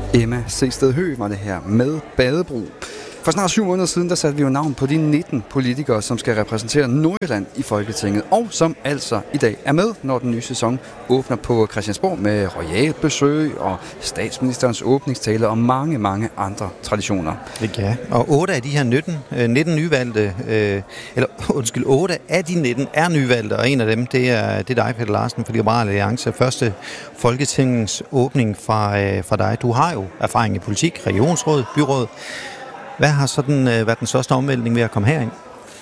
Emma Seested Høgh var det her med Badebro. For snart 7 måneder siden, der satte vi jo navn på de 19 politikere, som skal repræsentere Nordjylland i Folketinget, og som altså i dag er med, når den nye sæson åbner på Christiansborg med royalt besøg og statsministerens åbningstale og mange, mange andre traditioner. Ja, og 8 af de her 19 nyvalgte, 8 af de 19 er nyvalgte, og en af dem, det er dig, Peter Larsen, for Liberal Alliance. Første Folketingets åbning fra dig. Du har jo erfaring i politik, regionsråd, byråd. Hvad har sådan været den største omvæltning ved at komme herind?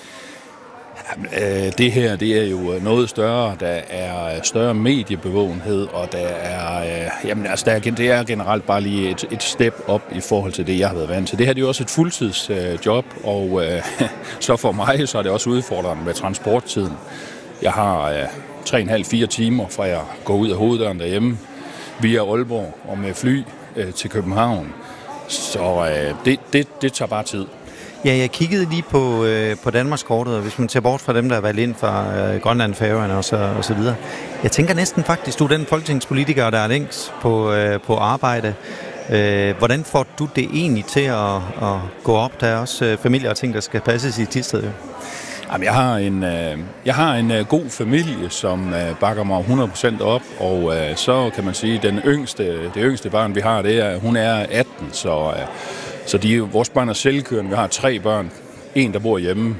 Det her, det er jo noget større. Der er større mediebevågenhed, og der er, det er generelt bare lige et step op i forhold til det, jeg har været vant til. Det her det er jo også et fuldtidsjob, og så for mig så er det også udfordrende med transporttiden. Jeg har 3,5-4 timer fra jeg går ud af hoveddøren derhjemme via Aalborg og med fly til København. Så det tager bare tid. Ja, jeg kiggede lige på Danmarkskortet, og hvis man ser bort fra dem, der er valgt ind fra Grønland, Færøerne og så videre. Jeg tænker næsten faktisk, du er den folketingspolitiker, der er længst på arbejde. Hvordan får du det egentlig til at gå op? Der er også familie og ting, der skal passes i Thisted. Jamen, jeg har en god familie, som bakker mig 100% op, og så kan man sige, det yngste barn, vi har, hun er 18, så vores børn er selvkørende. Vi har 3 børn, en der bor hjemme,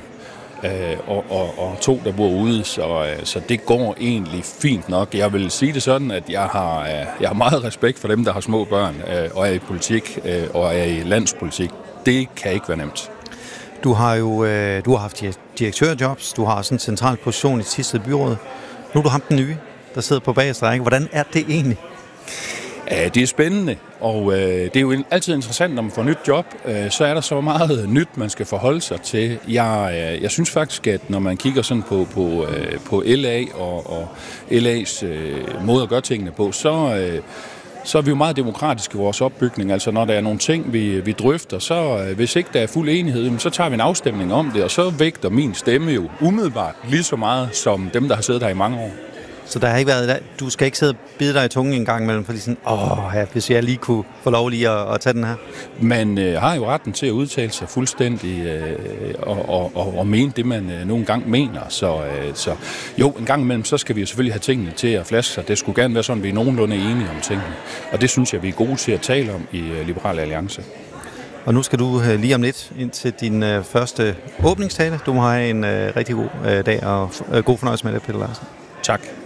og 2 der bor ude, så det går egentlig fint nok. Jeg vil sige det sådan, at jeg har meget respekt for dem, der har små børn, og er i politik, og er i landspolitik. Det kan ikke være nemt. Du har haft direktørjobs, du har sådan en central position i Thisted Byråd. Nu er du ham den nye, der sidder på bagerste række. Hvordan er det egentlig? Det er spændende, og det er jo altid interessant, når man får nyt job, så er der så meget nyt, man skal forholde sig til. Jeg synes faktisk, at når man kigger sådan på LA og LA's måde at gøre tingene på, så er vi jo meget demokratiske i vores opbygning. Altså når der er nogle ting, vi drøfter, så hvis ikke der er fuld enighed, så tager vi en afstemning om det, og så vægter min stemme jo umiddelbart lige så meget som dem, der har siddet her i mange år. Så der har ikke været, du skal ikke sidde og bide dig i tungen en gang imellem, fordi sådan, hvis jeg lige kunne få lov lige at tage den her. Man har jo retten til at udtale sig fuldstændig og mene det, man nogle gange mener. Så jo, en gang imellem, så skal vi jo selvfølgelig have tingene til at flaske sig. Det skulle gerne være sådan, at vi er nogenlunde enige om tingene. Og det synes jeg, vi er gode til at tale om i Liberal Alliance. Og nu skal du lige om lidt ind til din første åbningstale. Du må have en rigtig god dag og god fornøjelse med det, Peter Larsen. Tak.